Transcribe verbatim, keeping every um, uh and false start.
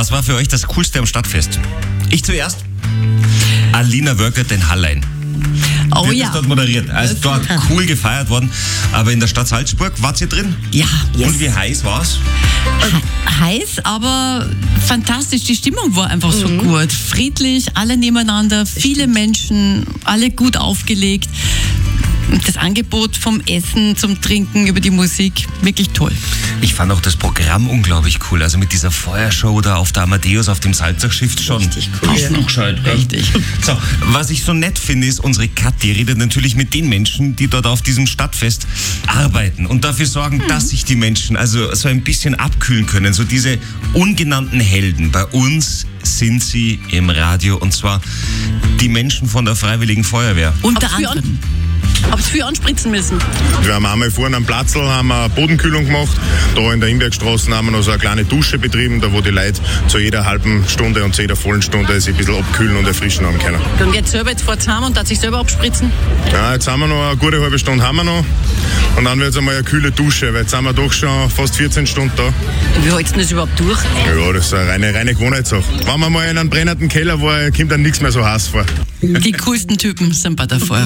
Was war für euch das Coolste am Stadtfest? Ich zuerst. Alina Wölkert den Hallein. Oh Wird ja. das dort moderiert. Also dort cool gefeiert worden. Aber in der Stadt Salzburg, wart ihr drin? Ja. Yes. Und wie heiß war's? He- heiß, aber fantastisch. Die Stimmung war einfach so gut. Friedlich, alle nebeneinander, viele Menschen, alle gut aufgelegt. Das Angebot vom Essen zum Trinken über die Musik, wirklich toll. Ich fand auch das Programm unglaublich cool. Also mit dieser Feuershow da auf der Amadeus auf dem Salzachschiff schon. Richtig cool. Hast du gescheit, gell? Richtig. So, was ich so nett finde, ist, unsere Kathi redet natürlich mit den Menschen, die dort auf diesem Stadtfest arbeiten und dafür sorgen, mhm. dass sich die Menschen also so ein bisschen abkühlen können. So diese ungenannten Helden. Bei uns sind sie im Radio und zwar die Menschen von der Freiwilligen Feuerwehr. Unter Hab's für anderem. Hab's viel anspritzen müssen. Wir haben einmal vorne am Platzl haben wir Bodenkühlung gemacht. Da in der Imbergstraße haben wir noch so eine kleine Dusche betrieben, da wo die Leute zu jeder halben Stunde und zu jeder vollen Stunde sich ein bisschen abkühlen und erfrischen haben können. Und jetzt selber, jetzt fahrt's heim und darf sich selber abspritzen. Ja, jetzt haben wir noch eine gute halbe Stunde haben wir noch. Und dann wird es einmal eine kühle Dusche, weil jetzt sind wir doch schon fast vierzehn Stunden da. Wie hältst du das überhaupt durch? Ja, das ist eine reine, reine Gewohnheitssache. Wenn man mal in einem brennenden Keller war, kommt dann nichts mehr so heiß vor. Die coolsten Typen sind bei der Feuerwehr.